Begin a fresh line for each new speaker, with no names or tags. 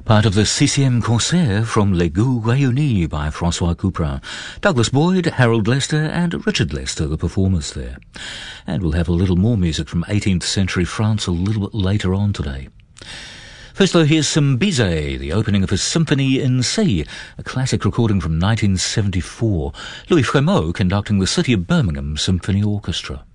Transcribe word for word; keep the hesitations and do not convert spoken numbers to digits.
Part of the C C M Concert from Les Goûts Réunis by François Couperin. Douglas Boyd, Harold Lester and Richard Lester, the performers there. And we'll have a little more music from eighteenth century France a little bit later on today. First though, here's some Bizet, the opening of his Symphony in C, a classic recording from nineteen seventy-four. Louis Frémaux conducting the City of Birmingham Symphony Orchestra.